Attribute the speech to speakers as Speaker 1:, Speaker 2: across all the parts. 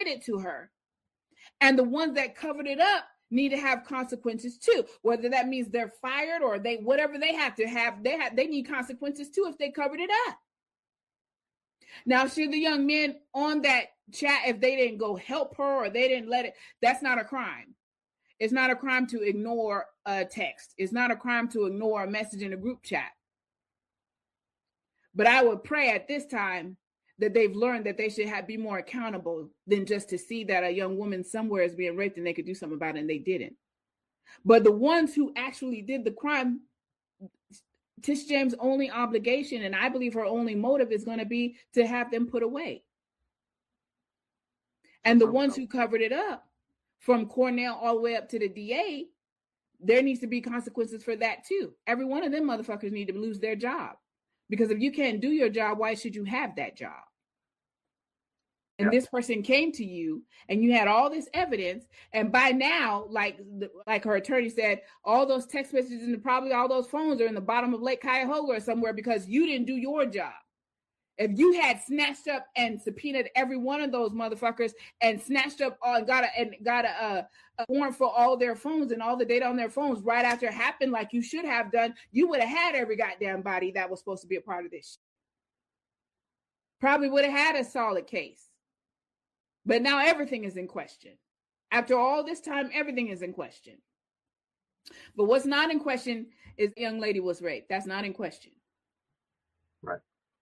Speaker 1: it to her. And the ones that covered it up need to have consequences too. Whether that means they're fired or they, whatever they have to have, they need consequences too if they covered it up. Now, should the young men on that chat, if they didn't go help her or they didn't let it, that's not a crime. It's not a crime to ignore a text. It's not a crime to ignore a message in a group chat. But I would pray at this time that they've learned that they should be more accountable than just to see that a young woman somewhere is being raped and they could do something about it and they didn't. But the ones who actually did the crime, Tish James' only obligation, and I believe her only motive, is going to be to have them put away. And the ones who covered it up, from Cornell all the way up to the DA, there needs to be consequences for that too. Every one of them motherfuckers need to lose their job. Because if you can't do your job, why should you have that job? And this person came to you and you had all this evidence. And by now, like her attorney said, all those text messages and probably all those phones are in the bottom of Lake Cuyahoga or somewhere because you didn't do your job. If you had snatched up and subpoenaed every one of those motherfuckers and snatched up and got a warrant for all their phones and all the data on their phones right after it happened, like you should have done, you would have had every goddamn body that was supposed to be a part of this shit. Probably would have had a solid case. But now everything is in question. After all this time, everything is in question. But what's not in question is the young lady was raped. That's not in question.
Speaker 2: Right.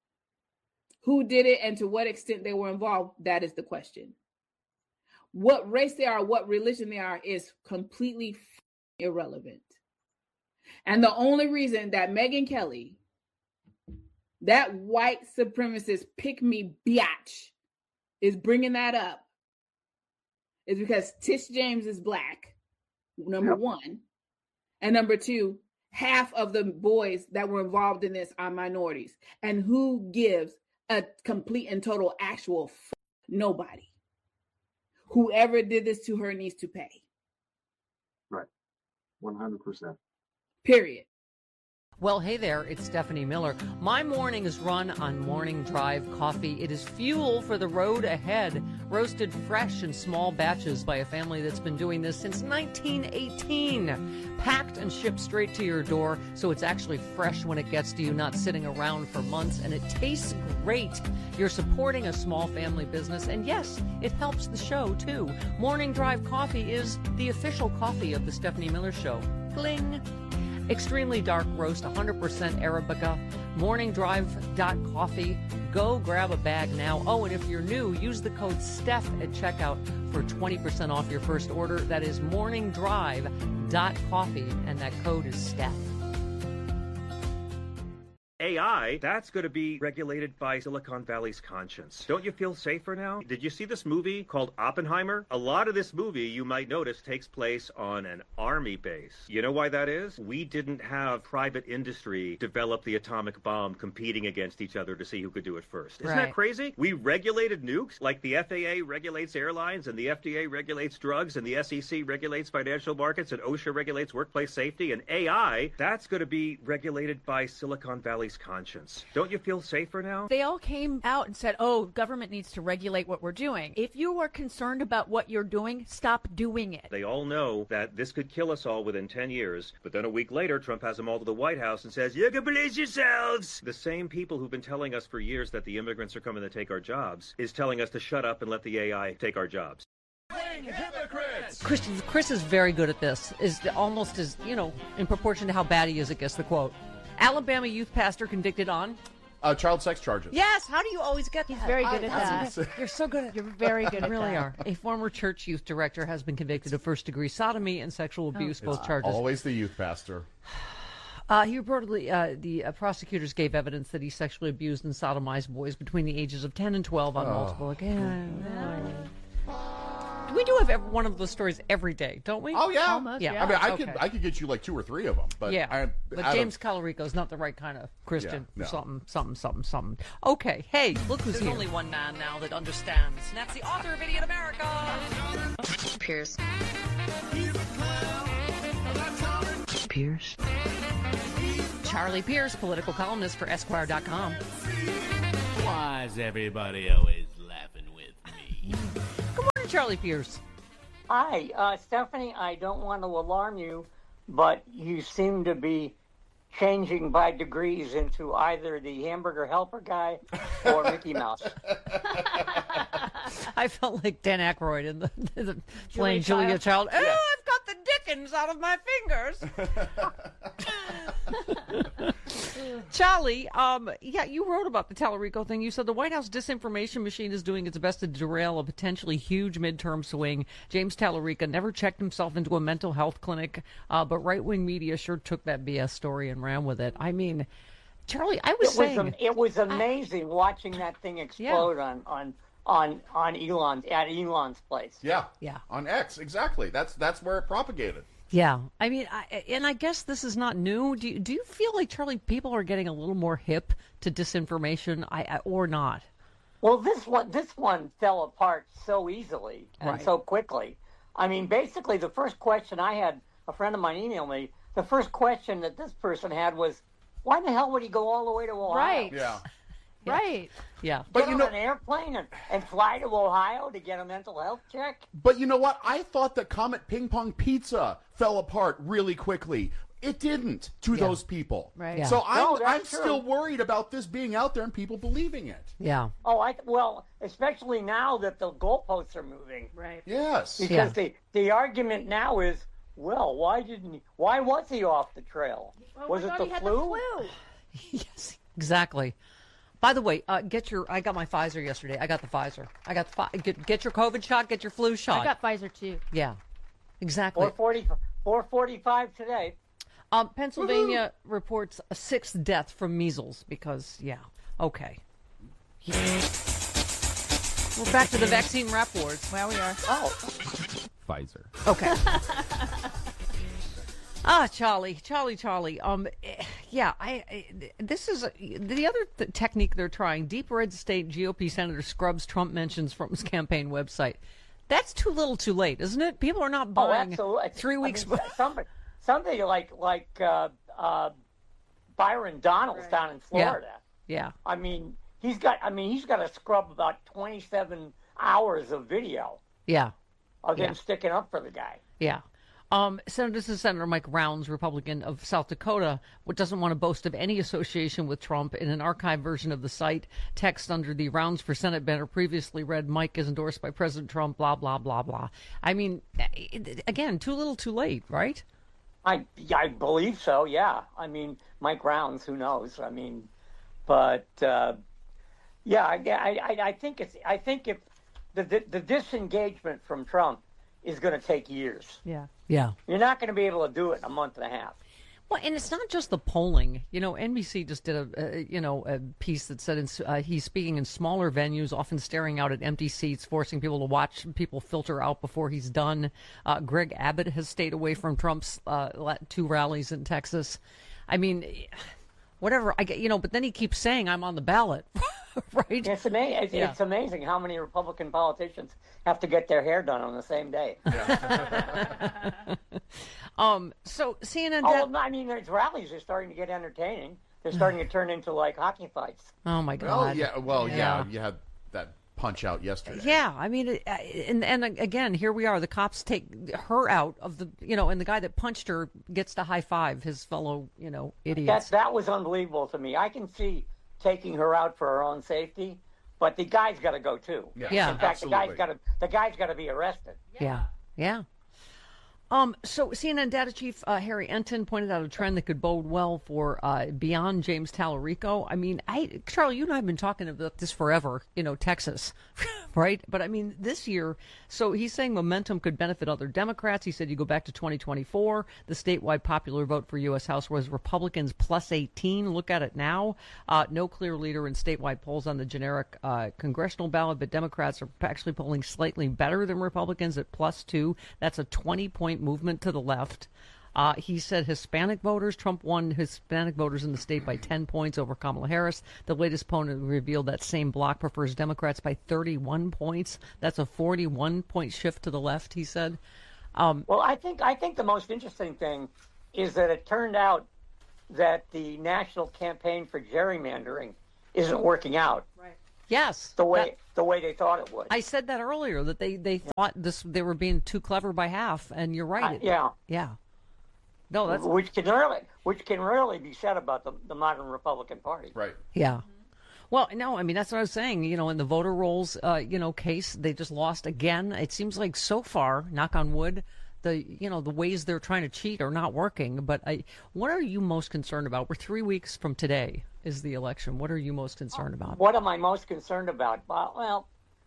Speaker 1: Who did it and to what extent they were involved, that is the question. What race they are, what religion they are is completely irrelevant. And the only reason that Megyn Kelly, that white supremacist pick-me biatch, is bringing that up is because Tish James is black, number one. And number two, half of the boys that were involved in this are minorities. And who gives a complete and total actual nobody? Whoever did this to her needs to pay.
Speaker 2: Right. 100%.
Speaker 1: Period.
Speaker 3: Well, hey there, it's Stephanie Miller. My morning is run on Morning Drive coffee. It is fuel for the road ahead, roasted fresh in small batches by a family that's been doing this since 1918. Packed and shipped straight to your door, so it's actually fresh when it gets to you, not sitting around for months, and it tastes great. You're supporting a small family business, and yes, it helps the show, too. Morning Drive coffee is the official coffee of the Stephanie Miller Show. Bling! Extremely dark roast, 100% Arabica, morningdrive.coffee. Go grab a bag now. Oh, and if you're new, use the code STEPH at checkout for 20% off your first order. That is morningdrive.coffee, and that code is STEPH.
Speaker 4: AI, that's going to be regulated by Silicon Valley's conscience. Don't you feel safer now? Did you see this movie called Oppenheimer? A lot of this movie, you might notice, takes place on an army base. You know why that is? We didn't have private industry develop the atomic bomb competing against each other to see who could do it first. Isn't that crazy? We regulated nukes, like the FAA regulates airlines, and the FDA regulates drugs, and the SEC regulates financial markets, and OSHA regulates workplace safety, and AI, that's going to be regulated by Silicon Valley's conscience. Don't you feel safer now?
Speaker 5: They all came out and said, oh, government needs to regulate what we're doing. If you are concerned about what you're doing, stop doing it.
Speaker 4: They all know that this could kill us all within 10 years, but then a week later, Trump has them all to the White House and says, you can police yourselves! The same people who've been telling us for years that the immigrants are coming to take our jobs is telling us to shut up and let the AI take our jobs.
Speaker 3: Chris is very good at this, is almost as, in proportion to how bad he is at Guess the Quote. Alabama youth pastor convicted on
Speaker 6: child sex charges.
Speaker 5: Yes, how do you always get that?
Speaker 7: He's very good at that.
Speaker 3: You're so good at
Speaker 5: You're very good at
Speaker 3: really
Speaker 5: that.
Speaker 3: are. A former church youth director has been convicted of first-degree sodomy and sexual abuse, both charges.
Speaker 6: Always the youth pastor.
Speaker 3: He reportedly, the prosecutors gave evidence that he sexually abused and sodomized boys between the ages of 10 and 12 on multiple occasions. We do have one of those stories every day, don't we?
Speaker 6: Oh yeah,
Speaker 5: almost.
Speaker 3: Yeah.
Speaker 6: I mean, I could get you like 2 or 3 of them, but
Speaker 3: but James Calorico is not the right kind of Christian.
Speaker 6: Yeah, no.
Speaker 3: Something. Okay, hey, look who's here.
Speaker 8: There's only one man now that understands, and that's the author of Idiot America.
Speaker 9: Pierce.
Speaker 3: Charlie Pierce, political columnist for Esquire.com.
Speaker 10: Why is everybody always laughing with me?
Speaker 3: Good morning, Charlie Pierce.
Speaker 7: Hi, Stephanie. I don't want to alarm you, but you seem to be changing by degrees into either the hamburger helper guy or Mickey Mouse.
Speaker 3: I felt like Dan Aykroyd in the playing Julia Child. Oh, I've got the Dickens out of my fingers. Charlie, you wrote about the Tallarico thing. You said the White House disinformation machine is doing its best to derail a potentially huge midterm swing. James Tallarico never checked himself into a mental health clinic, but right-wing media sure took that BS story and ran with it. I mean, Charlie,
Speaker 7: it was amazing watching that thing explode on Elon's place.
Speaker 6: Yeah. On X, exactly. That's where it propagated.
Speaker 3: Yeah, I mean, I guess this is not new. Do you feel like, Charlie, people are getting a little more hip to disinformation, or not?
Speaker 7: Well, this one fell apart so easily and so quickly. I mean, basically, the first question I had, a friend of mine emailed me, the first question that this person had was, why the hell would he go all the way to Ohio?
Speaker 5: Right.
Speaker 6: Yeah.
Speaker 5: Right.
Speaker 3: Yeah.
Speaker 7: But get on an airplane and fly to Ohio to get a mental health check?
Speaker 6: But you know what? I thought that Comet Ping Pong Pizza fell apart really quickly. It didn't to those people.
Speaker 5: Right.
Speaker 3: Yeah.
Speaker 6: So I'm
Speaker 7: true.
Speaker 6: still worried about this being out there and people believing it.
Speaker 3: Yeah.
Speaker 7: Oh, well, especially now that the goalposts are moving.
Speaker 5: Right.
Speaker 6: Yes.
Speaker 7: Because the argument now is, well, why was he off the trail?
Speaker 5: Well,
Speaker 7: was it the flu?
Speaker 3: Yes, exactly. By the way, I got my Pfizer yesterday. I got the Pfizer. Get your COVID shot. Get your flu shot.
Speaker 5: I got Pfizer too.
Speaker 3: Yeah, exactly.
Speaker 7: 445 today.
Speaker 3: Pennsylvania reports a 6th death from measles because, okay. Yeah. We're back to the vaccine rap wars.
Speaker 5: Well, we are.
Speaker 7: Oh.
Speaker 6: Pfizer.
Speaker 3: Okay. Charlie. This is the other technique they're trying. Deep red state GOP Senator scrubs Trump mentions from his campaign website. That's too little too late, isn't it? People are not buying 3 weeks.
Speaker 7: Somebody like Byron Donalds down in Florida.
Speaker 3: Yeah.
Speaker 7: I mean, he's got to scrub about 27 hours of video.
Speaker 3: Yeah.
Speaker 7: Of him sticking up for the guy.
Speaker 3: Yeah. This is Senator Mike Rounds, Republican of South Dakota, doesn't want to boast of any association with Trump. In an archived version of the site, text under the Rounds for Senate banner previously read, Mike is endorsed by President Trump, blah, blah, blah, blah. I mean, again, too little too late, right?
Speaker 7: I believe so, yeah. I mean, Mike Rounds, who knows? I mean, but, I think if the disengagement from Trump is going to take years.
Speaker 3: Yeah.
Speaker 7: You're not going to be able to do it in a month and a half.
Speaker 3: Well, and it's not just the polling. You know, NBC just did a piece that said he's speaking in smaller venues, often staring out at empty seats, forcing people to watch people filter out before he's done. Greg Abbott has stayed away from Trump's 2 rallies in Texas. I mean, whatever. But then he keeps saying, "I'm on the ballot." Right?
Speaker 7: It's amazing. It's amazing how many Republican politicians have to get their hair done on the same day.
Speaker 3: So CNN.
Speaker 7: I mean, these rallies are starting to get entertaining. They're starting to turn into like hockey fights.
Speaker 3: Oh my God.
Speaker 6: Yeah. You had that punch out yesterday.
Speaker 3: Yeah, I mean, and again, here we are. The cops take her out of the, and the guy that punched her gets to high five his fellow, idiots.
Speaker 7: That was unbelievable to me. I can see taking her out for her own safety, but the guy's got to go too.
Speaker 3: Yeah.
Speaker 7: In fact,
Speaker 6: absolutely.
Speaker 7: the guy's got to be arrested.
Speaker 3: Yeah. So CNN data chief Harry Enton pointed out a trend that could bode well for beyond James Tallarico. I mean, Charlie, you and I have been talking about this forever, Texas, right? But I mean, this year, so he's saying momentum could benefit other Democrats. He said you go back to 2024, the statewide popular vote for U.S. House was Republicans plus 18. Look at it now. No clear leader in statewide polls on the generic congressional ballot, but Democrats are actually polling slightly better than Republicans at plus 2. That's a 20-point movement to the left. He said Trump won Hispanic voters in the state by 10 points over Kamala Harris. The latest poll revealed that same bloc prefers Democrats by 31 points. That's a 41-point shift to the left, he said.
Speaker 7: Well, I think the most interesting thing is that it turned out that the national campaign for gerrymandering isn't working out.
Speaker 5: Right.
Speaker 3: Yes.
Speaker 7: the way they thought it would.
Speaker 3: I said that earlier, that they thought they were being too clever by half, and you're right.
Speaker 7: Yeah.
Speaker 3: No, that's
Speaker 7: which can really be said about the modern Republican Party.
Speaker 6: Right.
Speaker 3: Yeah. Well, no, I mean, that's what I was saying. In the voter rolls, case, they just lost again. It seems like so far, knock on wood, the ways they're trying to cheat are not working. But what are you most concerned about? We're 3 weeks from today is the election. What are you most concerned about?
Speaker 7: What am I most concerned about? Well,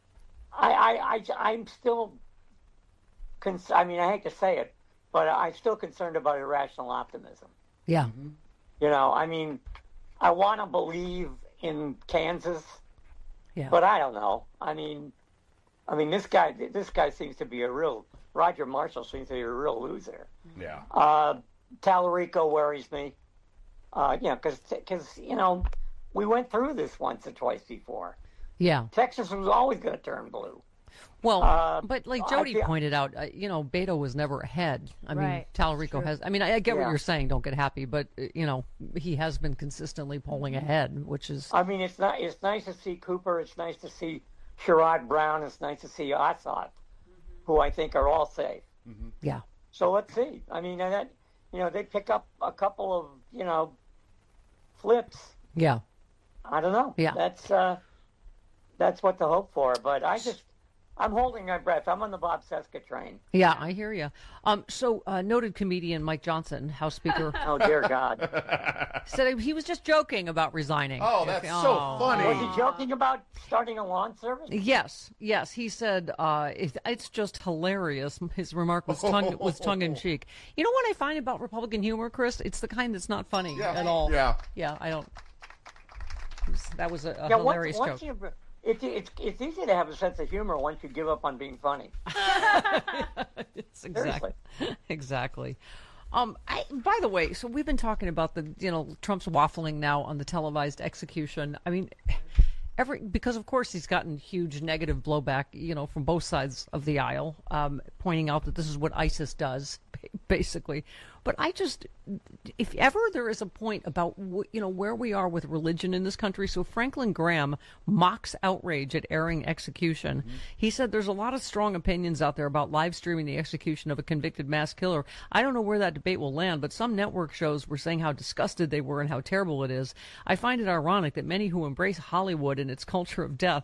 Speaker 7: I'm still, I hate to say it, but I'm still concerned about irrational optimism.
Speaker 3: Yeah.
Speaker 7: Mm-hmm. I want to believe in Kansas, but I don't know. This guy seems to be Roger Marshall seems to be a real loser.
Speaker 6: Yeah.
Speaker 7: Tallarico worries me. Because we went through this once or twice before.
Speaker 3: Yeah.
Speaker 7: Texas was always going to turn blue.
Speaker 3: Well, but like Jody pointed out, Beto was never ahead. Tallarico has. I get what you're saying. Don't get happy, but he has been consistently polling ahead, which is.
Speaker 7: It's nice to see Cooper. It's nice to see Sherrod Brown. It's nice to see Assad, who I think are all safe.
Speaker 6: Mm-hmm.
Speaker 3: Yeah.
Speaker 7: So let's see. They pick up a couple of flips.
Speaker 3: Yeah.
Speaker 7: I don't know.
Speaker 3: Yeah.
Speaker 7: That's what to hope for. But I'm holding my breath. I'm on the Bob Cesca train.
Speaker 3: Yeah, I hear you. So noted comedian Mike Johnson, House Speaker.
Speaker 7: Oh, dear God.
Speaker 3: Said he was just joking about resigning.
Speaker 6: Oh, that's so funny.
Speaker 7: Was he joking about starting a lawn service?
Speaker 3: Yes. He said it's just hilarious. His remark was tongue in cheek. You know what I find about Republican humor, Chris? It's the kind that's not funny at all.
Speaker 6: Yeah.
Speaker 3: Yeah, I don't. That was a hilarious joke.
Speaker 7: It's easy to have a sense of humor once you give up on being funny.
Speaker 3: Exactly. By the way, so we've been talking about Trump's waffling now on the televised execution. Because of course he's gotten huge negative blowback, from both sides of the aisle, pointing out that this is what ISIS does, basically. But if ever there is a point about, where we are with religion in this country, so Franklin Graham mocks outrage at airing execution. Mm-hmm. He said there's a lot of strong opinions out there about live streaming the execution of a convicted mass killer. I don't know where that debate will land, but some network shows were saying how disgusted they were and how terrible it is. I find it ironic that many who embrace Hollywood and its culture of death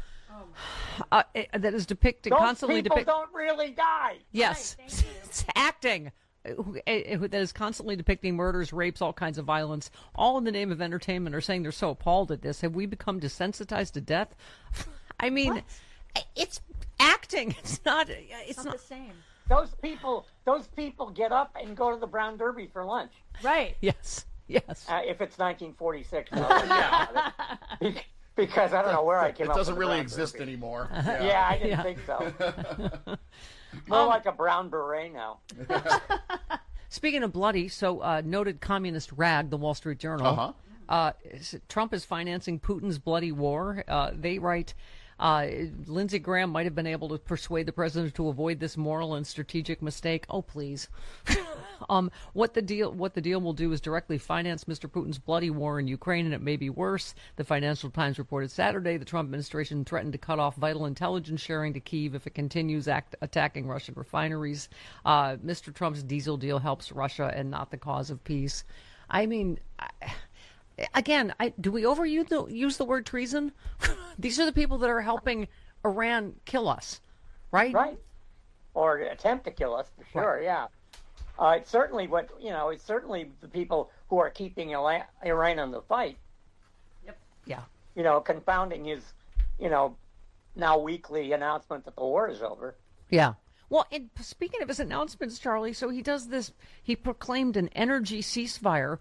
Speaker 3: that is depicted constantly.
Speaker 7: Those people don't really die.
Speaker 3: Yes, it's acting. That is constantly depicting murders, rapes, all kinds of violence, all in the name of entertainment, are saying they're so appalled at this. Have we become desensitized to death? It's acting. It's not
Speaker 5: the same.
Speaker 7: Those people get up and go to the Brown Derby for lunch.
Speaker 5: Right.
Speaker 3: Yes.
Speaker 7: If it's 1946. Because I don't know where I came up with
Speaker 6: it doesn't really exist
Speaker 7: Derby
Speaker 6: anymore.
Speaker 7: Yeah, I didn't think so. More like a brown beret now.
Speaker 3: Speaking of bloody, so noted communist rag, the Wall Street Journal. Trump is financing Putin's bloody war. They write, Lindsey Graham might have been able to persuade the president to avoid this moral and strategic mistake. Oh, please. What the deal will do is directly finance Mr. Putin's bloody war in Ukraine, and it may be worse. The Financial Times reported Saturday the Trump administration threatened to cut off vital intelligence sharing to Kyiv if it continues attacking Russian refineries. Mr. Trump's diesel deal helps Russia and not the cause of peace. Again, do we use the word treason? These are the people that are helping Iran kill us, right?
Speaker 7: Right. Or attempt to kill us, for sure, right. Yeah. It's certainly it's certainly the people who are keeping Iran in the fight.
Speaker 5: Yep.
Speaker 3: Yeah.
Speaker 7: Confounding his, now weekly announcement that the war is over.
Speaker 3: Yeah. Well, and speaking of his announcements, Charlie, so he proclaimed an energy ceasefire.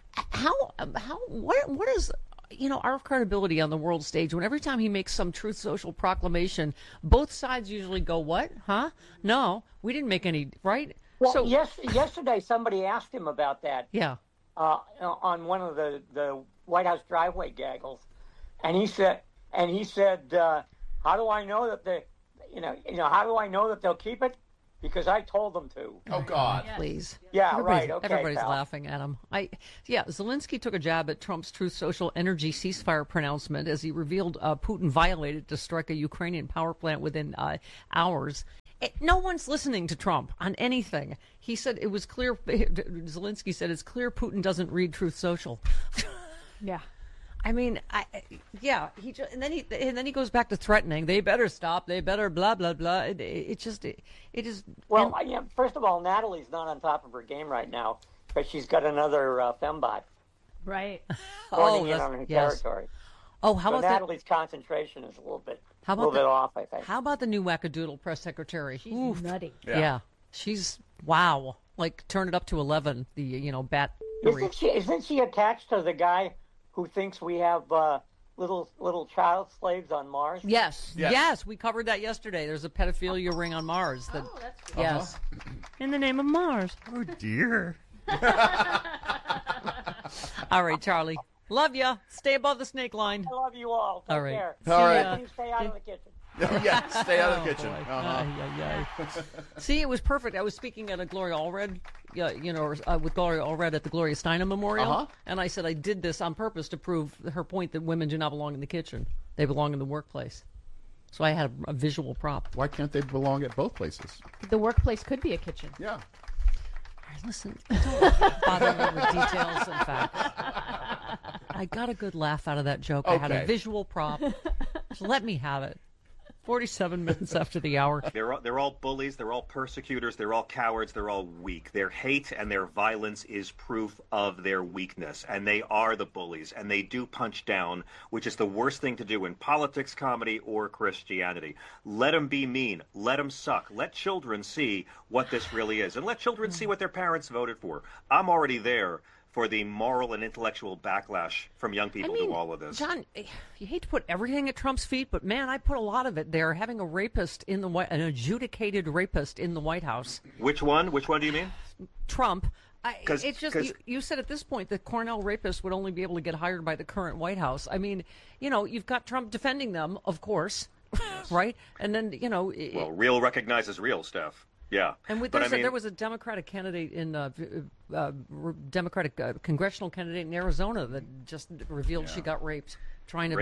Speaker 3: What is our credibility on the world stage when every time he makes some Truth Social proclamation, both sides usually go, what? Huh? No, we didn't make any, right?
Speaker 7: Well, so yesterday somebody asked him about that.
Speaker 3: Yeah.
Speaker 7: On one of the White House driveway gaggles, and he said, how do I know that how do I know that they'll keep it? because I told them to.
Speaker 6: Oh, God.
Speaker 3: Please.
Speaker 7: Yeah,
Speaker 3: Everybody's-
Speaker 7: right. Okay,
Speaker 3: Everybody's
Speaker 7: pal.
Speaker 3: laughing at him. Zelensky took a jab at Trump's Truth Social energy ceasefire pronouncement as he revealed Putin violated to strike a Ukrainian power plant within hours. No one's listening to Trump on anything. He said it was clear. Zelensky said it's clear Putin doesn't read Truth Social.
Speaker 5: Yeah.
Speaker 3: I mean, He just, and then he goes back to threatening. They better stop. They better blah blah blah. It is.
Speaker 7: Well, first of all, Natalie's not on top of her game right now because she's got another fembot
Speaker 5: Right.
Speaker 7: running in on her territory.
Speaker 3: Oh, how
Speaker 7: so
Speaker 3: about
Speaker 7: Natalie's concentration is a little bit bit off, I think.
Speaker 3: How about the new wackadoodle press secretary?
Speaker 5: She's
Speaker 3: Oof.
Speaker 5: nutty.
Speaker 3: Yeah. She's wow. Like turn it up to 11. The bat.
Speaker 7: Isn't she attached to the guy who thinks we have little child slaves on Mars?
Speaker 3: Yes. We covered that yesterday. There's a pedophilia ring on Mars. That's good. Yes. In the name of Mars.
Speaker 4: Oh dear.
Speaker 3: All right, Charlie. Love ya. Stay above the snake line.
Speaker 7: I love you all. Take
Speaker 3: All right.
Speaker 7: care.
Speaker 6: All right.
Speaker 7: You stay out of the kitchen.
Speaker 6: Yeah, stay out of the kitchen.
Speaker 3: See, it was perfect. I was speaking at a Gloria Allred, with Gloria Allred at the Gloria Steinem Memorial, and I said I did this on purpose to prove her point that women do not belong in the kitchen; they belong in the workplace. So I had a visual prop.
Speaker 6: Why can't they belong at both places?
Speaker 5: The workplace could be a kitchen.
Speaker 6: Yeah.
Speaker 3: Listen, don't bother me with details and facts. I got a good laugh out of that joke. I had a visual prop. Just let me have it. 47 minutes after the hour.
Speaker 4: They're all bullies. They're all persecutors. They're all cowards. They're all weak. Their hate and their violence is proof of their weakness. And they are the bullies. And they do punch down, which is the worst thing to do in politics, comedy, or Christianity. Let them be mean. Let them suck. Let children see what this really is. And let children see what their parents voted for. I'm already there for the moral and intellectual backlash from young people to all of this.
Speaker 3: John, you hate to put everything at Trump's feet, but man, I put a lot of it there. Having a rapist in an adjudicated rapist in the White House.
Speaker 4: Which one? Which one do you mean?
Speaker 3: Trump. It's just you said at this point that Cornell rapists would only be able to get hired by the current White House. I mean, you've got Trump defending them, of course, right? And then
Speaker 4: well, real recognizes real, Steph. Yeah,
Speaker 3: and there was a Democratic candidate in Democratic congressional candidate in Arizona that just revealed she got raped trying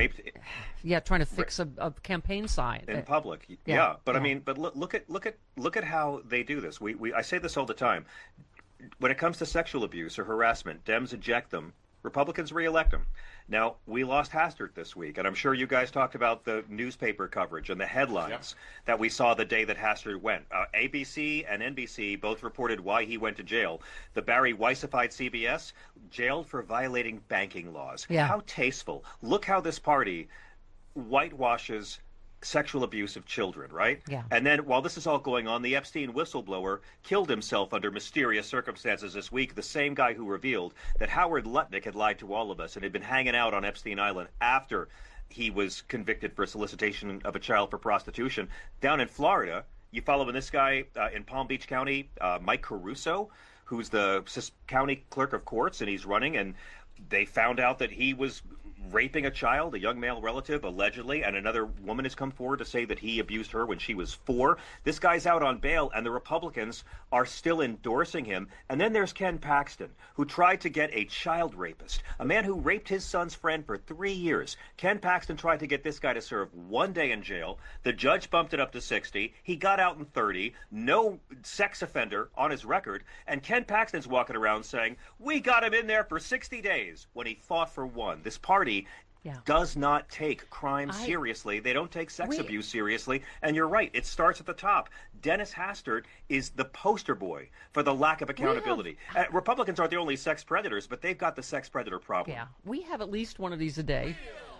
Speaker 3: to fix a campaign sign
Speaker 4: in public. Yeah, but I mean, but look at how they do this. I say this all the time. When it comes to sexual abuse or harassment, Dems eject them. Republicans reelect them. Now, we lost Hastert this week, and I'm sure you guys talked about the newspaper coverage and the headlines that we saw the day that Hastert went. ABC and NBC both reported why he went to jail. The Barry Weissified CBS, jailed for violating banking laws.
Speaker 3: Yeah.
Speaker 4: How tasteful. Look how this party whitewashes sexual abuse of children, right?
Speaker 3: Yeah.
Speaker 4: And then while this is all going on, the Epstein whistleblower killed himself under mysterious circumstances this week, the same guy who revealed that Howard Lutnick had lied to all of us and had been hanging out on Epstein Island after he was convicted for solicitation of a child for prostitution. Down in Florida, you following this guy in Palm Beach County, Mike Caruso, who's the county clerk of courts, and he's running, and they found out that he was raping a child, a young male relative, allegedly, and another woman has come forward to say that he abused her when she was 4. This guy's out on bail, and the Republicans are still endorsing him. And then there's Ken Paxton, who tried to get a child rapist, a man who raped his son's friend for 3 years. Ken Paxton tried to get this guy to serve 1 day in jail. The judge bumped it up to 60. He got out in 30. No sex offender on his record. And Ken Paxton's walking around saying, we got him in there for 60 days when he fought for 1. This party does not take crime seriously. They don't take sex abuse seriously. And you're right. It starts at the top. Dennis Hastert is the poster boy for the lack of accountability. Republicans aren't the only sex predators, but they've got the sex predator problem.
Speaker 3: Yeah, we have at least one of these a day.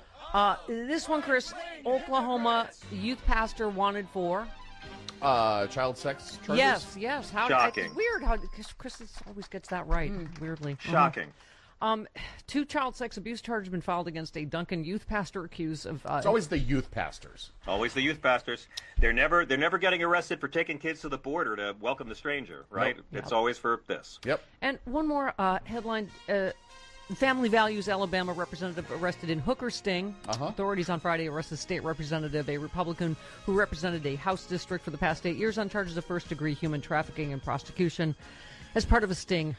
Speaker 3: This one, Chris, Oklahoma youth pastor wanted for
Speaker 6: child sex charges?
Speaker 3: Yes.
Speaker 4: Shocking.
Speaker 3: It's weird how Chris always gets that right. Weirdly.
Speaker 4: Shocking.
Speaker 3: 2 child sex abuse charges have been filed against a Duncan youth pastor accused of.
Speaker 6: It's always the youth pastors.
Speaker 4: Always the youth pastors. They're never getting arrested for taking kids to the border to welcome the stranger, right?
Speaker 6: Nope.
Speaker 4: It's always for this.
Speaker 6: Yep.
Speaker 3: And one more headline. Family Values Alabama representative arrested in hooker sting. Authorities on Friday arrested state representative, a Republican who represented a House district for the past 8 years, on charges of first-degree human trafficking and prostitution as part of a sting.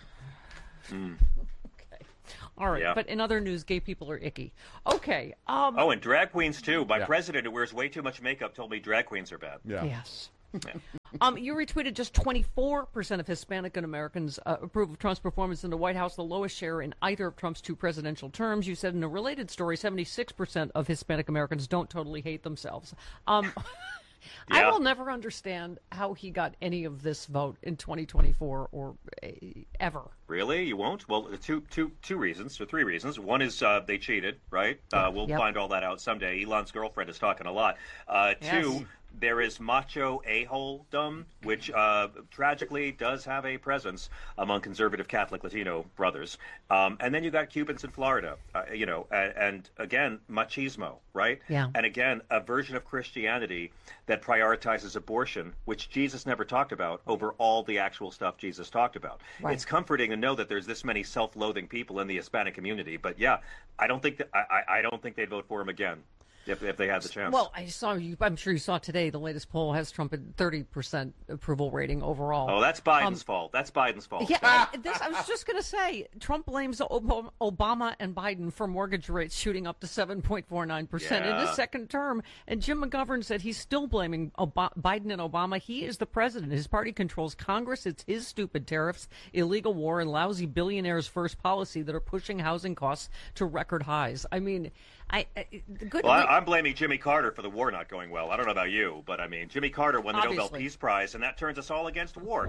Speaker 3: Okay. All right. Yeah. But in other news, gay people are icky. Okay.
Speaker 4: Oh, and drag queens, too. My president, who wears way too much makeup, told me drag queens are bad.
Speaker 6: Yeah.
Speaker 3: Yes. You retweeted just 24% of Hispanic Americans approve of Trump's performance in the White House, the lowest share in either of Trump's 2 presidential terms. You said in a related story, 76% of Hispanic Americans don't totally hate themselves. I will never understand how he got any of this vote in 2024 or ever.
Speaker 4: Really? You won't? Well, two reasons, or 3 reasons. One is they cheated, right? We'll find all that out someday. Elon's girlfriend is talking a lot. 2, there is macho a-hole-dom, which tragically does have a presence among conservative Catholic Latino brothers. And then you got Cubans in Florida, and again, machismo, right?
Speaker 3: Yeah.
Speaker 4: And again, a version of Christianity that prioritizes abortion, which Jesus never talked about, over all the actual stuff Jesus talked about. Right. It's comforting to know that there's this many self-loathing people in the Hispanic community, but I don't think they'd vote for him again. If they had the chance.
Speaker 3: Well, I'm sure you saw today the latest poll has Trump at 30% approval rating overall.
Speaker 4: Oh, that's Biden's fault. That's Biden's fault.
Speaker 3: Yeah, I was just going to say, Trump blames Obama and Biden for mortgage rates shooting up to 7.49% in his second term. And Jim McGovern said he's still blaming Biden and Obama. He is the president. His party controls Congress. It's his stupid tariffs, illegal war, and lousy billionaires' first policy that are pushing housing costs to record highs. I mean, I'm
Speaker 4: blaming Jimmy Carter for the war not going well. I don't know about you, but I mean, Jimmy Carter won the Nobel Peace Prize, and that turns us all against war.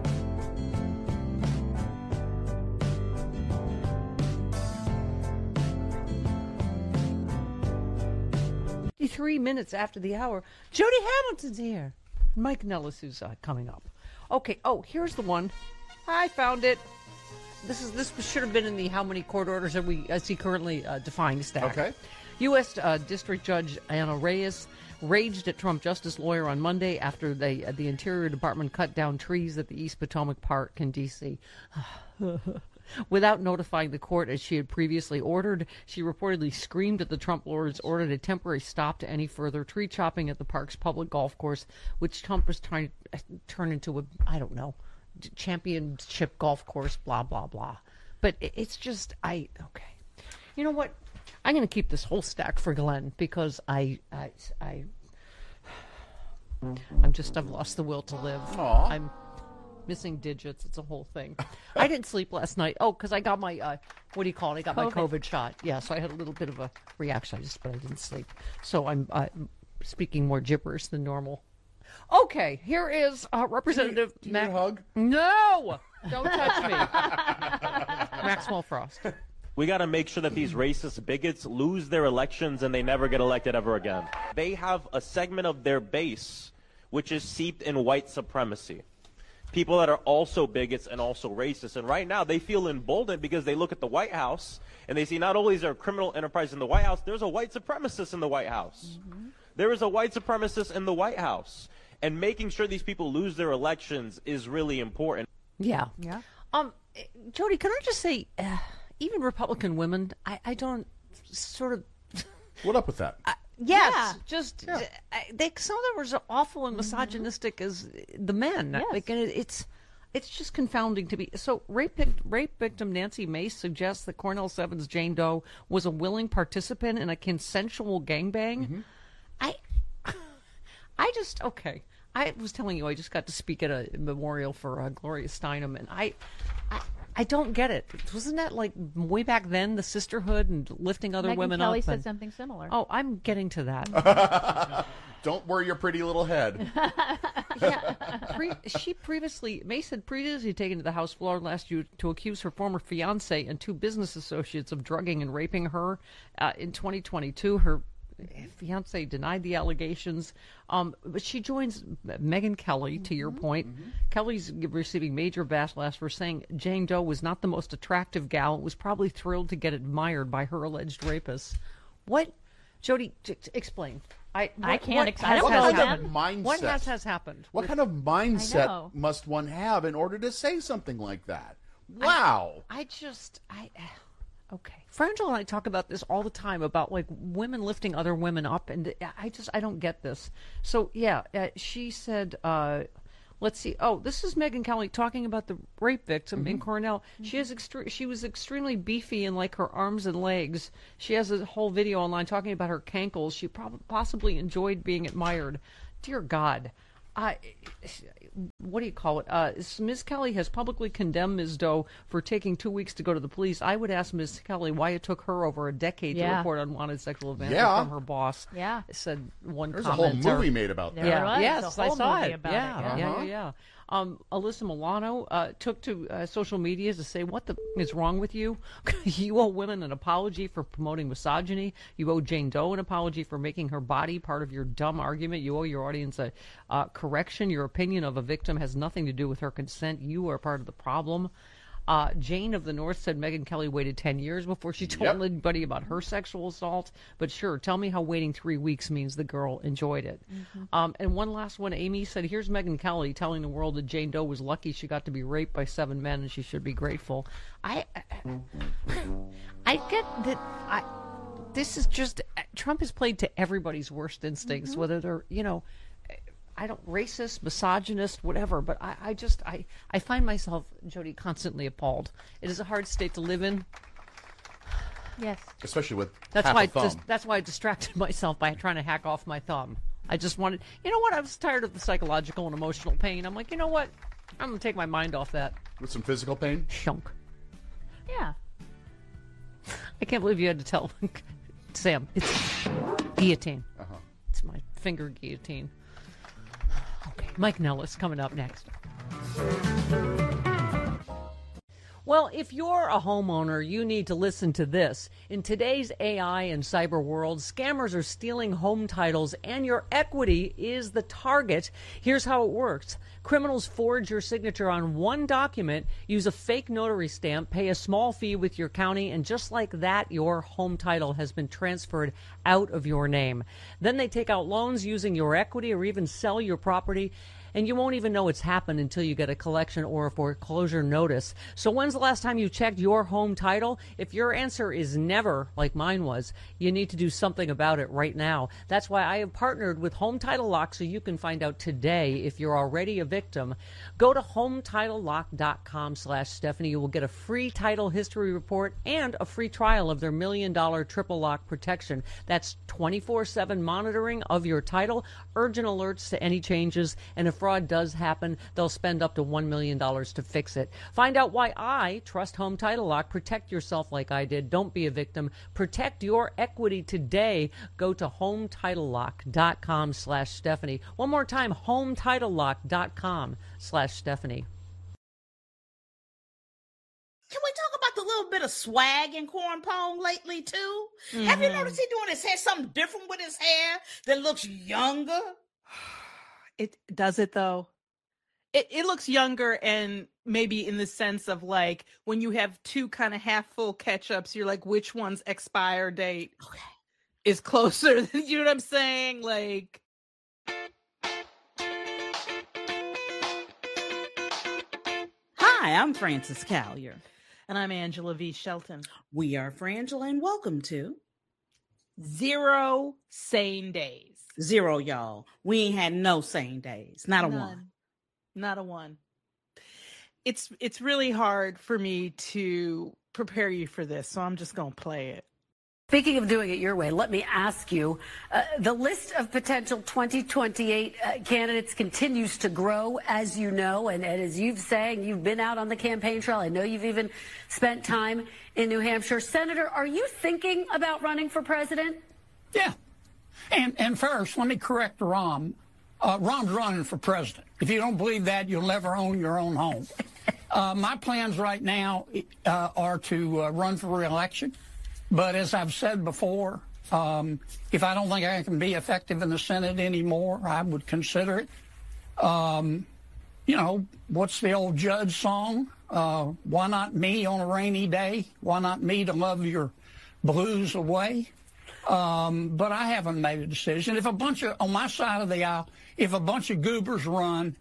Speaker 3: 53 minutes after the hour, Jody Hamilton's here. Mike Nellis is coming up. Okay. Oh, here's the one. I found it. This should have been in the how many court orders are we see currently defying stack.
Speaker 6: Okay.
Speaker 3: U.S. District Judge Anna Reyes raged at Trump justice lawyer on Monday after the Interior Department cut down trees at the East Potomac Park in D.C. Without notifying the court as she had previously ordered. She reportedly screamed at the Trump lawyers, ordered a temporary stop to any further tree chopping at the park's public golf course, which Trump was trying to turn into a, championship golf course, blah, blah, blah. But it's just, okay. You know what? I'm going to keep this whole stack for Glenn because I've lost the will to live.
Speaker 6: Aww.
Speaker 3: I'm missing digits. It's a whole thing. I didn't sleep last night. Oh, because I got my, what do you call it? I got my COVID shot. Yeah, so I had a little bit of a reaction, but I didn't sleep. So I'm speaking more gibberish than normal. Okay, here is Representative
Speaker 6: Do you need a hug?
Speaker 3: No! Don't touch me. Maxwell Frost.
Speaker 10: We got to make sure that these racist bigots lose their elections and they never get elected ever again. They have a segment of their base which is seeped in white supremacy. People that are also bigots and also racist. And right now they feel emboldened because they look at the White House and they see not only is there a criminal enterprise in the White House, there's a white supremacist in the White House. Mm-hmm. There is a white supremacist in the White House. And making sure these people lose their elections is really important.
Speaker 3: Yeah. Yeah. Jody, can I just say, even Republican women, I don't sort of.
Speaker 6: What up with that?
Speaker 3: Yes, some of them were so awful and misogynistic as the men.
Speaker 5: Yes.
Speaker 3: Like, and it's just confounding to me. So rape victim Nancy Mace suggests that Cornell 7's Jane Doe was a willing participant in a consensual gangbang.
Speaker 6: Mm-hmm.
Speaker 3: I was telling you I just got to speak at a memorial for Gloria Steinem, and I don't get it. Wasn't that like way back then, the sisterhood and lifting other women
Speaker 5: Kelly
Speaker 3: up?
Speaker 5: said
Speaker 3: and,
Speaker 5: something similar.
Speaker 3: Oh, I'm getting to that.
Speaker 6: Don't worry your pretty little head.
Speaker 3: Mace had previously taken to the House floor last year to accuse her former fiance and 2 business associates of drugging and raping her. In 2022, her fiance denied the allegations, but she joins Megyn Kelly, to your point. Mm-hmm. Kelly's receiving major backlash for saying Jane Doe was not the most attractive gal and was probably thrilled to get admired by her alleged rapists. What, Jody, explain. I
Speaker 5: can't explain.
Speaker 6: What kind of mindset?
Speaker 3: What has happened?
Speaker 6: What kind of mindset must one have in order to say something like that? Wow.
Speaker 3: Okay. Frangela and I talk about this all the time, about like women lifting other women up, and I don't get this. So yeah, she said, let's see. Oh, this is Megyn Kelly talking about the rape victim in Cornell. She was extremely beefy in like her arms and legs. She has a whole video online talking about her cankles. She possibly enjoyed being admired. Dear God. What do you call it? Ms. Kelly has publicly condemned Ms. Doe for taking 2 weeks to go to the police. I would ask Ms. Kelly why it took her over a decade to report unwanted sexual advances from her boss.
Speaker 5: Yeah.
Speaker 3: Said one
Speaker 6: There's
Speaker 3: commenter.
Speaker 6: a whole movie made about that.
Speaker 3: Yes, I saw it.
Speaker 5: Yeah.
Speaker 3: Yeah. Alyssa Milano took to social media to say, what the is wrong with you? You owe women an apology for promoting misogyny. You owe Jane Doe an apology for making her body part of your dumb argument. You owe your audience a correction. Your opinion of a victim has nothing to do with her consent. You are part of the problem. Jane of the North said Megyn Kelly waited 10 years before she told anybody about her sexual assault. But sure, tell me how waiting 3 weeks means the girl enjoyed it. And one last one, Amy said, here's Megyn Kelly telling the world that Jane Doe was lucky she got to be raped by 7 men and she should be grateful. I get that. This is just, Trump has played to everybody's worst instincts, whether they're, racist, misogynist, whatever, but I find myself, Jody, constantly appalled. It is a hard state to live in.
Speaker 5: Yes.
Speaker 6: Especially with
Speaker 3: that's
Speaker 6: half
Speaker 3: why
Speaker 6: a thumb.
Speaker 3: that's why I distracted myself by trying to hack off my thumb. I just wanted, I was tired of the psychological and emotional pain. I'm like, you know what? I'm going to take my mind off that.
Speaker 6: With some physical pain?
Speaker 3: Shunk.
Speaker 5: Yeah.
Speaker 3: I can't believe you had to tell Sam. It's guillotine. It's my finger guillotine. Okay, Mike Nellis coming up next. Well, if you're a homeowner, you need to listen to this. In today's AI and cyber world, scammers are stealing home titles, and your equity is the target. Here's how it works. Criminals forge your signature on one document, use a fake notary stamp, pay a small fee with your county, and just like that, your home title has been transferred out of your name. Then they take out loans using your equity or even sell your property, and you won't even know it's happened until you get a collection or a foreclosure notice. So when's the last time you checked your home title? If your answer is never, like mine was, you need to do something about it right now. That's why I have partnered with Home Title Lock so you can find out today if you're already a victim. Go to HometitleLock.com/Stephanie. You will get a free title history report and a free trial of their $1 million triple lock protection. That's 24/7 monitoring of your title, urgent alerts to any changes, and if fraud does happen, they'll spend up to $1 million to fix it. Find out why I trust Home Title Lock. Protect yourself like I did. Don't be a victim. Protect your equity today. Go to HometitleLock.com/Stephanie. One more time, HometitleLock.com/Stephanie.
Speaker 11: Can we talk about the little bit of swag in Corn Pong lately, too? Have you noticed he doing his hair something different with his hair that looks younger?
Speaker 12: It does it though. It looks younger, and maybe in the sense of like when you have two kind of half full ketchups, you're like, which one's expire date is closer? You know what I'm saying? Like,
Speaker 11: Hi, I'm Frances Callier.
Speaker 12: And I'm Angela V. Shelton.
Speaker 11: We are Frangela, and welcome to
Speaker 12: 0 sane days.
Speaker 11: 0, y'all. We ain't had no sane days. Not a one.
Speaker 12: Not a one. It's really hard for me to prepare you for this, so I'm just going to play it.
Speaker 13: Speaking of doing it your way, let me ask you, the list of potential 2028 candidates continues to grow, as you know, and as you've saying, you've been out on the campaign trail. I know you've even spent time in New Hampshire. Senator, are you thinking about running for president?
Speaker 14: Yeah. And first, let me correct Rahm. Rahm's running for president. If you don't believe that, you'll never own your own home. My plans right now are to run for re-election. But as I've said before, if I don't think I can be effective in the Senate anymore, I would consider it. You know, what's the old Judge song? Why not me on a rainy day? Why not me to love your blues away? But I haven't made a decision. If a bunch of, on my side of the aisle, if a bunch of goobers run,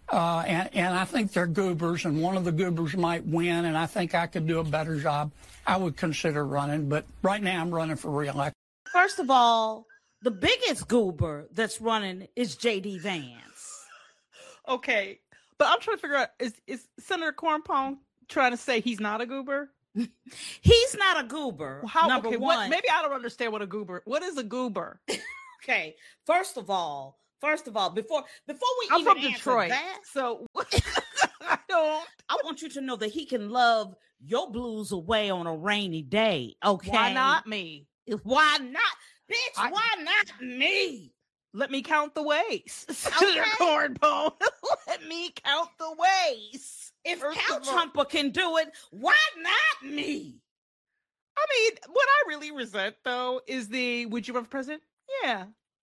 Speaker 14: And I think they're goobers, and one of the goobers might win, and I think I could do a better job. I would consider running, but right now I'm running for re-election.
Speaker 11: First of all, the biggest goober that's running is J.D. Vance.
Speaker 12: Okay, but I'm trying to figure out, is Senator Cornpone trying to say he's not a goober?
Speaker 11: He's not a goober. Number one.
Speaker 12: Maybe I don't understand what is a goober?
Speaker 11: Okay, first of all, before we
Speaker 12: I'm
Speaker 11: even
Speaker 12: from
Speaker 11: answer
Speaker 12: Detroit,
Speaker 11: that,
Speaker 12: so
Speaker 11: I want you to know that he can love your blues away on a rainy day. Okay,
Speaker 12: why not me?
Speaker 11: Why not, bitch? Why not me?
Speaker 12: Let me count the ways,
Speaker 11: Senator
Speaker 12: Cornpone. Let me count the ways.
Speaker 11: If Couch Humper can do it, why not me?
Speaker 12: I mean, what I really resent though is would you run for president? Yeah,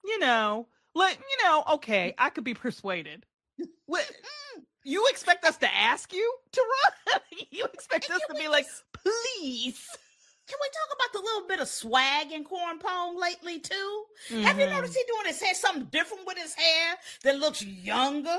Speaker 12: okay, I could be persuaded. What, you expect us to ask you to run? You expect us to be like, please?
Speaker 11: Can we talk about the little bit of swag in Cornpone lately too? Mm-hmm. Have you noticed he doing his hair something different with his hair that looks younger?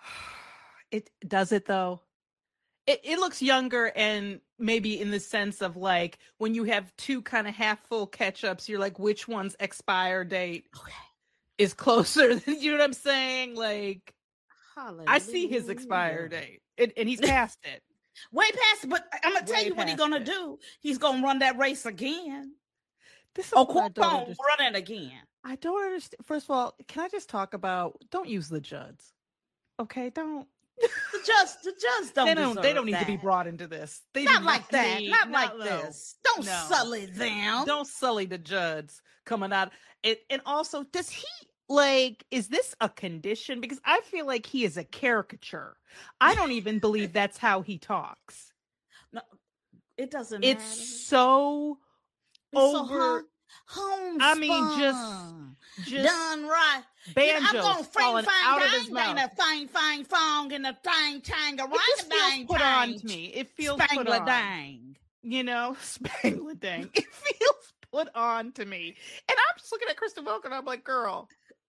Speaker 12: Does it though? It looks younger, and maybe in the sense of like when you have two kind of half full ketchups, you're like, which one's expire date is closer than, you know what I'm saying? Like, hallelujah. I see his expire date, and he's past it.
Speaker 11: Way past it, but I'm gonna tell you what he's gonna do. He's gonna run that race again. Cornpone running again.
Speaker 12: I don't understand. First of all, can I just talk about? Don't use the Judds, okay? Don't.
Speaker 11: The Judds don't.
Speaker 12: They don't need to be brought into this. They
Speaker 11: not like that. Not like this. Don't sully them.
Speaker 12: Don't sully the Judds coming out. And also, does he like? Is this a condition? Because I feel like he is a caricature. I don't even believe that's how he talks.
Speaker 11: No, it doesn't.
Speaker 12: It's
Speaker 11: matter.
Speaker 12: so over.
Speaker 11: Homespun.
Speaker 12: I mean, just
Speaker 11: done right.
Speaker 12: Banjos
Speaker 11: I'm gonna
Speaker 12: falling out of his mouth.
Speaker 11: And a fang fong and a tang tang a
Speaker 12: It just feels put on to me. It feels put on.
Speaker 11: Dang.
Speaker 12: Spangler dang. It feels put on to me. And I'm just looking at Kristen Welker and I'm like, girl,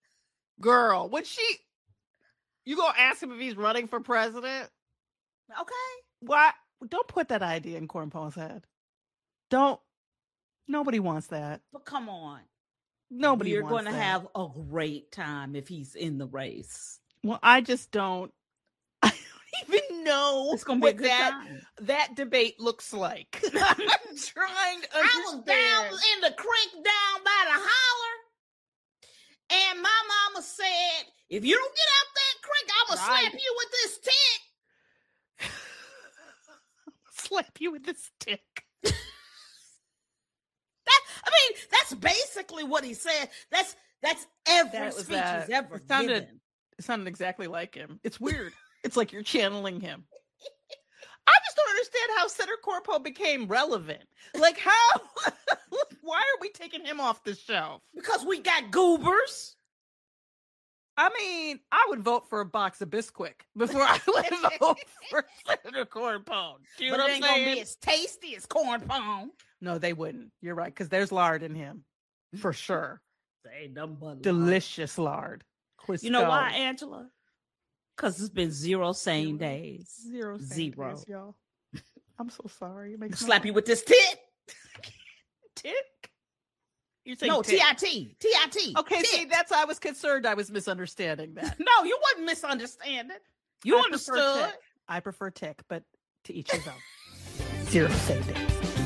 Speaker 12: when you gonna ask him if he's running for president?
Speaker 11: Okay.
Speaker 12: Why? Don't put that idea in Cornpone's head. Don't. Nobody wants that.
Speaker 11: But come on.
Speaker 12: Nobody
Speaker 11: wants that. You're
Speaker 12: going
Speaker 11: to have a great time if he's in the race.
Speaker 12: Well, I don't even know
Speaker 11: it's gonna be a good
Speaker 12: time. That debate looks like. I'm trying to understand.
Speaker 11: I was down in the creek down by the holler, and my mama said, if you don't get out that creek, I'm gonna slap you with this stick.
Speaker 12: Slap you with this stick.
Speaker 11: That's basically what he said. That's every speech he's ever given.
Speaker 12: It sounded exactly like him. It's weird. It's like you're channeling him. I just don't understand how Senator Cornpone became relevant. Like, how? Why are we taking him off the shelf?
Speaker 11: Because we got goobers.
Speaker 12: I mean, I would vote for a box of Bisquick before I would vote for Senator Cornpone.
Speaker 11: But it ain't gonna be as tasty as Cornpone.
Speaker 12: No, they wouldn't. You're right, because there's lard in him, for sure.
Speaker 11: Ain't nothing but
Speaker 12: delicious lard.
Speaker 11: You know why, Angela? Because it's been 0 sane days.
Speaker 12: 0 sane days, y'all. I'm so sorry.
Speaker 11: Slap you with this tit.
Speaker 12: Tit?
Speaker 11: No, T-I-T. T-I-T.
Speaker 12: Okay, tit. See, that's I was concerned. I was misunderstanding that.
Speaker 11: No, you wasn't misunderstanding. You understood.
Speaker 12: I prefer tick, but to each his own. 0 sane days.